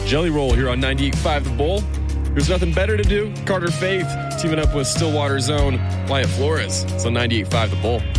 Jelly Roll here on 98.5 The Bull. There's nothing better to do. Carter Faith teaming up with Stillwater's own Wyatt Flores. It's on 98.5 The Bull.